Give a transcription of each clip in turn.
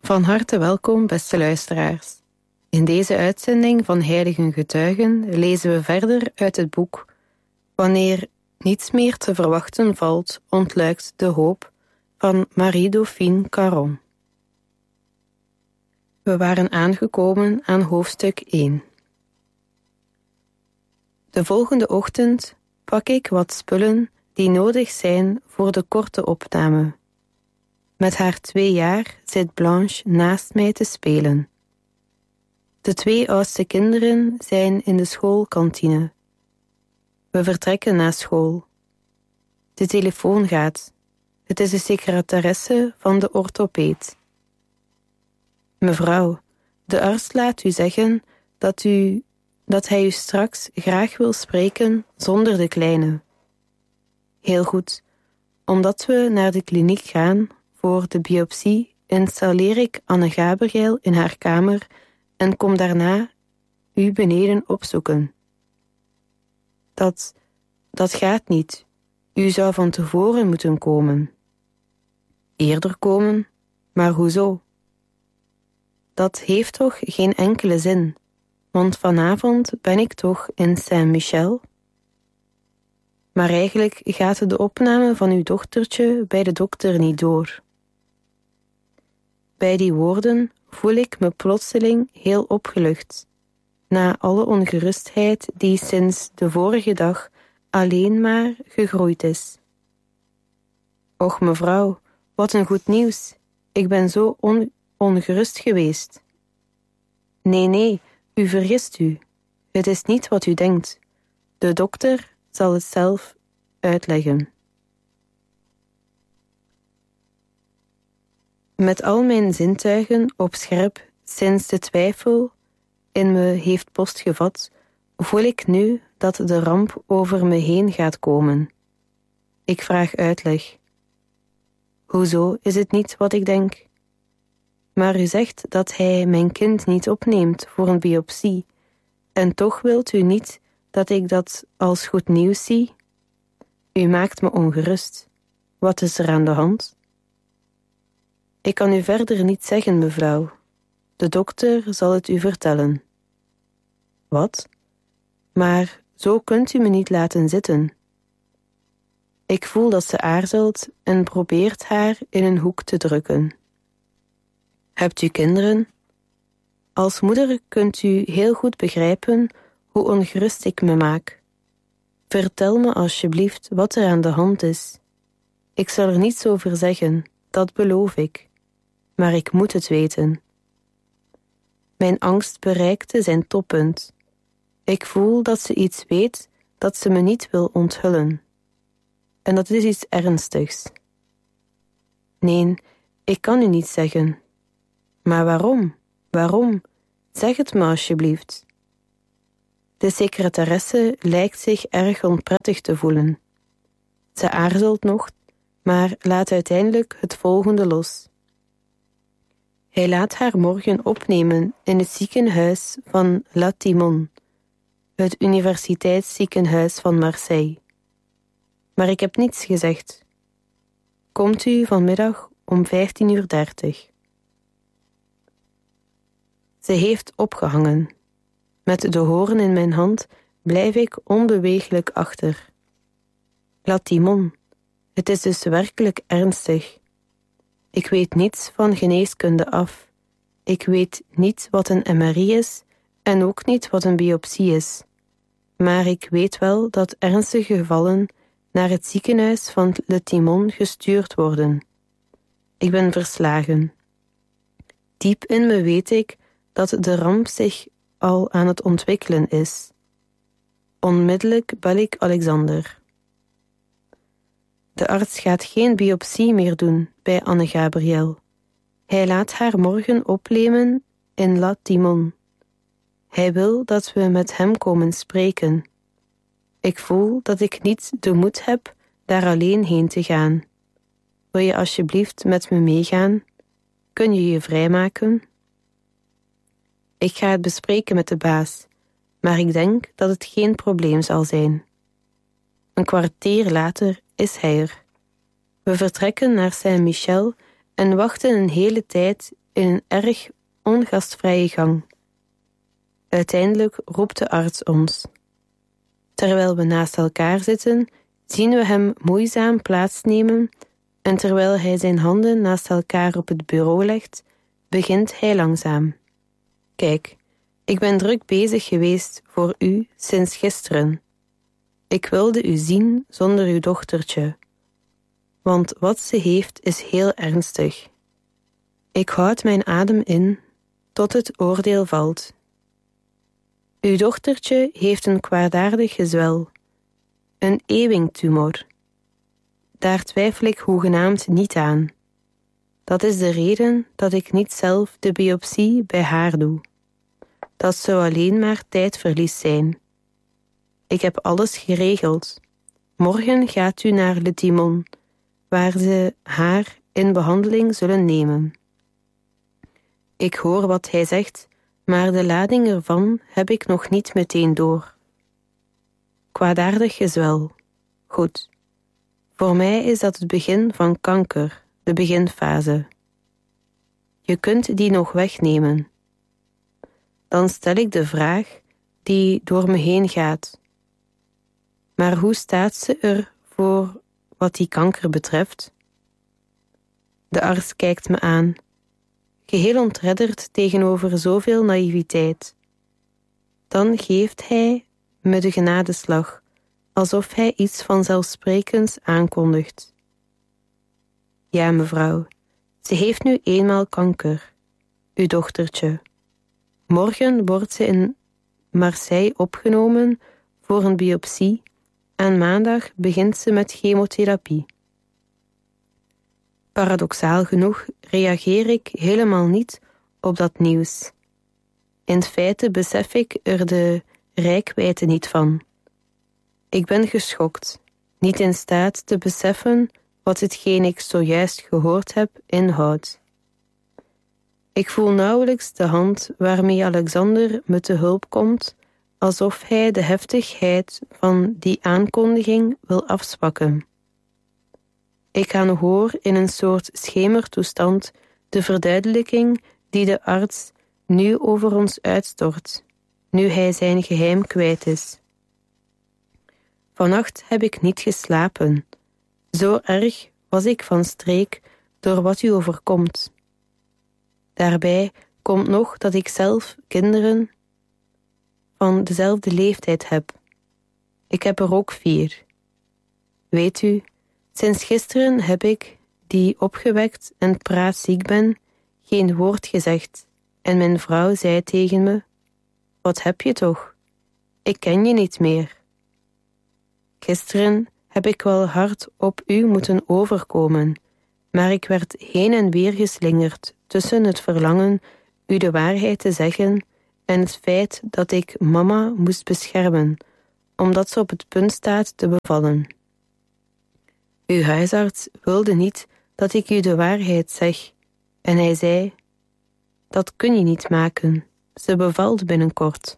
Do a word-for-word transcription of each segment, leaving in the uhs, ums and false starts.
Van harte welkom, beste luisteraars. In deze uitzending van Heiligen Getuigen lezen we verder uit het boek Wanneer niets meer te verwachten valt, ontluikt de hoop van Marie-Dauphine Caron. We waren aangekomen aan hoofdstuk één. De volgende ochtend pak ik wat spullen die nodig zijn voor de korte opname. Met haar twee jaar zit Blanche naast mij te spelen. De twee oudste kinderen zijn in de schoolkantine. We vertrekken na school. De telefoon gaat. Het is de secretaresse van de orthopeed. Mevrouw, de arts laat u zeggen dat, u, dat hij u straks graag wil spreken zonder de kleine. Heel goed. Omdat we naar de kliniek gaan voor de biopsie, installeer ik Anne Gabriel in haar kamer en kom daarna u beneden opzoeken. Dat, dat gaat niet. U zou van tevoren moeten komen. Eerder komen? Maar hoezo? Dat heeft toch geen enkele zin, want vanavond ben ik toch in Saint-Michel? Maar eigenlijk gaat de opname van uw dochtertje bij de dokter niet door. Bij die woorden voel ik me plotseling heel opgelucht, na alle ongerustheid die sinds de vorige dag alleen maar gegroeid is. Och mevrouw, wat een goed nieuws. Ik ben zo on- ongerust geweest. Nee, nee, u vergist u. Het is niet wat u denkt. De dokter zal het zelf uitleggen. Met al mijn zintuigen op scherp sinds de twijfel in me heeft postgevat, voel ik nu dat de ramp over me heen gaat komen. Ik vraag uitleg. Hoezo is het niet wat ik denk? Maar u zegt dat hij mijn kind niet opneemt voor een biopsie, en toch wilt u niet dat ik dat als goed nieuws zie? U maakt me ongerust. Wat is er aan de hand? Ik kan u verder niet zeggen, mevrouw. De dokter zal het u vertellen. Wat? Maar zo kunt u me niet laten zitten. Ik voel dat ze aarzelt en probeert haar in een hoek te drukken. Hebt u kinderen? Als moeder kunt u heel goed begrijpen hoe ongerust ik me maak. Vertel me alsjeblieft wat er aan de hand is. Ik zal er niets over zeggen, dat beloof ik. Maar ik moet het weten. Mijn angst bereikte zijn toppunt. Ik voel dat ze iets weet dat ze me niet wil onthullen. En dat is iets ernstigs. Nee, ik kan u niet zeggen. Maar waarom? Waarom? Zeg het me alsjeblieft. De secretaresse lijkt zich erg onprettig te voelen. Ze aarzelt nog, maar laat uiteindelijk het volgende los. Hij laat haar morgen opnemen in het ziekenhuis van La Timone, het universiteitsziekenhuis van Marseille. Maar ik heb niets gezegd. Komt u vanmiddag om vijftien uur dertig. Ze heeft opgehangen. Met de hoorn in mijn hand blijf ik onbeweeglijk achter. La Timone, het is dus werkelijk ernstig. Ik weet niets van geneeskunde af. Ik weet niet wat een M R I is en ook niet wat een biopsie is. Maar ik weet wel dat ernstige gevallen naar het ziekenhuis van La Timone gestuurd worden. Ik ben verslagen. Diep in me weet ik dat de ramp zich al aan het ontwikkelen is. Onmiddellijk bel ik Alexander. De arts gaat geen biopsie meer doen bij Anne Gabriel. Hij laat haar morgen opnemen in La Timone. Hij wil dat we met hem komen spreken. Ik voel dat ik niet de moed heb daar alleen heen te gaan. Wil je alsjeblieft met me meegaan? Kun je je vrijmaken? Ik ga het bespreken met de baas, maar ik denk dat het geen probleem zal zijn. Een kwartier later is hij er. We vertrekken naar Saint-Michel en wachten een hele tijd in een erg ongastvrije gang. Uiteindelijk roept de arts ons. Terwijl we naast elkaar zitten, zien we hem moeizaam plaatsnemen en terwijl hij zijn handen naast elkaar op het bureau legt, begint hij langzaam. Kijk, ik ben druk bezig geweest voor u sinds gisteren. Ik wilde u zien zonder uw dochtertje, want wat ze heeft is heel ernstig. Ik houd mijn adem in tot het oordeel valt. Uw dochtertje heeft een kwaadaardig gezwel, een Ewing-tumor. Daar twijfel ik hoegenaamd niet aan. Dat is de reden dat ik niet zelf de biopsie bij haar doe. Dat zou alleen maar tijdverlies zijn. Ik heb alles geregeld. Morgen gaat u naar Le Timon, waar ze haar in behandeling zullen nemen. Ik hoor wat hij zegt, maar de lading ervan heb ik nog niet meteen door. Kwaadaardig gezwel. Goed. Voor mij is dat het begin van kanker, de beginfase. Je kunt die nog wegnemen. Dan stel ik de vraag die door me heen gaat. Maar hoe staat ze er voor wat die kanker betreft? De arts kijkt me aan, geheel ontredderd tegenover zoveel naïviteit. Dan geeft hij me de genadeslag, alsof hij iets vanzelfsprekends aankondigt. Ja, mevrouw, ze heeft nu eenmaal kanker, uw dochtertje. Morgen wordt ze in Marseille opgenomen voor een biopsie en maandag begint ze met chemotherapie. Paradoxaal genoeg reageer ik helemaal niet op dat nieuws. In feite besef ik er de reikwijdte niet van. Ik ben geschokt, niet in staat te beseffen wat hetgeen ik zojuist gehoord heb inhoudt. Ik voel nauwelijks de hand waarmee Alexander me te hulp komt, alsof hij de heftigheid van die aankondiging wil afzwakken. Ik aanhoor in een soort schemertoestand de verduidelijking die de arts nu over ons uitstort, nu hij zijn geheim kwijt is. Vannacht heb ik niet geslapen. Zo erg was ik van streek door wat u overkomt. Daarbij komt nog dat ik zelf kinderen van dezelfde leeftijd heb. Ik heb er ook vier. Weet u, sinds gisteren heb ik, die opgewekt en praatziek ben, geen woord gezegd en mijn vrouw zei tegen me, wat heb je toch? Ik ken je niet meer. Gisteren heb ik wel hard op u moeten overkomen, maar ik werd heen en weer geslingerd tussen het verlangen u de waarheid te zeggen en het feit dat ik mama moest beschermen, omdat ze op het punt staat te bevallen. Uw huisarts wilde niet dat ik u de waarheid zeg, en hij zei, dat kun je niet maken, ze bevalt binnenkort.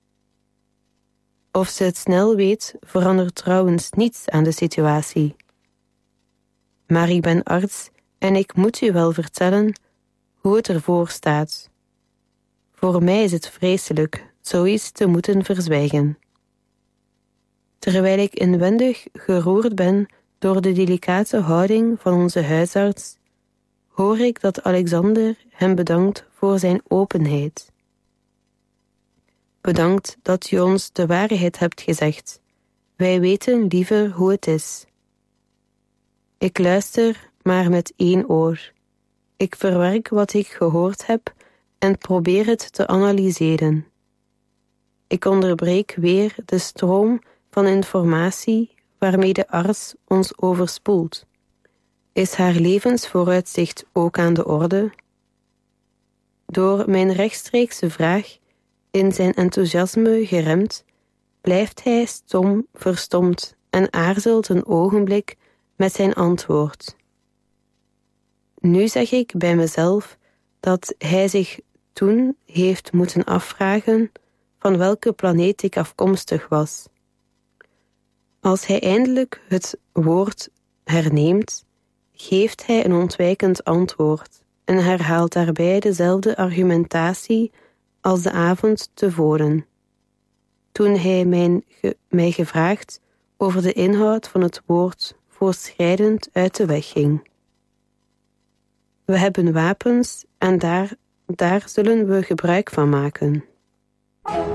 Of ze het snel weet, verandert trouwens niets aan de situatie. Maar ik ben arts en ik moet u wel vertellen hoe het ervoor staat. Voor mij is het vreselijk zoiets te moeten verzwijgen. Terwijl ik inwendig geroerd ben door de delicate houding van onze huisarts, hoor ik dat Alexander hem bedankt voor zijn openheid. Bedankt dat u ons de waarheid hebt gezegd. Wij weten liever hoe het is. Ik luister maar met één oor. Ik verwerk wat ik gehoord heb en probeer het te analyseren. Ik onderbreek weer de stroom van informatie waarmee de arts ons overspoelt. Is haar levensvooruitzicht ook aan de orde? Door mijn rechtstreekse vraag, in zijn enthousiasme geremd, blijft hij stom verstomd en aarzelt een ogenblik met zijn antwoord. Nu zeg ik bij mezelf dat hij zich toen heeft moeten afvragen van welke planeet ik afkomstig was. Als hij eindelijk het woord herneemt, geeft hij een ontwijkend antwoord en herhaalt daarbij dezelfde argumentatie als de avond tevoren. Toen hij mijn ge- mij gevraagd over de inhoud van het woord voortschrijdend uit de weg ging. We hebben wapens en daar, daar zullen we gebruik van maken.